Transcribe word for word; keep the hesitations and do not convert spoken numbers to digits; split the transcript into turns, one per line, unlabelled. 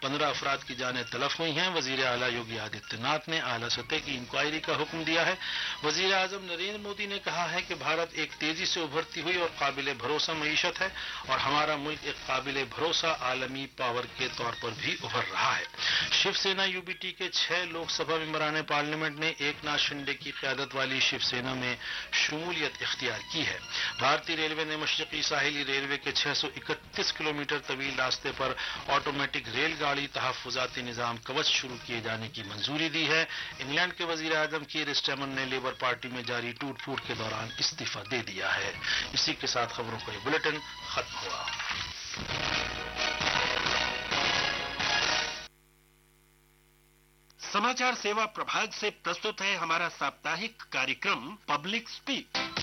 पंद्रह अफराद की जानें तलफ हुई हैं। वजीर आला योगी आदित्यनाथ ने आला सतह की इंक्वायरी का हुक्म दिया है। वजीर आजम नरेंद्र मोदी ने कहा है कि भारत एक तेजी से उभरती हुई और काबिल भरोसा मईशत है और हमारा मुल्क एक काबिल भरोसा आलमी पावर के तौर पर भी उभर रहा है। शिवसेना यूबीटी के छह लोकसभा मेंबरान पार्लियामेंट ने एकनाथ शिंदे की क़यादत वाली शिवसेना में शमूलियत इख्तियार की है। भारतीय रेलवे ने मशरकी साहिली रेलवे के छह सौ इकतीस किलोमीटर तवील रास्ते पर ऑटोमेटिक रेलगाड़ी तहफ्फुजाती निजाम कवच शुरू किए जाने की मंजूरी दी है। इंग्लैंड के वजीर आजम कीर स्टारमर ने लेबर पार्टी में जारी टूट फूट के दौरान इस्तीफा दे दिया है। इसी के साथ खबरों का ये बुलेटिन खत्म हुआ।
समाचार सेवा प्रभाग से प्रस्तुत है हमारा साप्ताहिक कार्यक्रम पब्लिक स्पीक।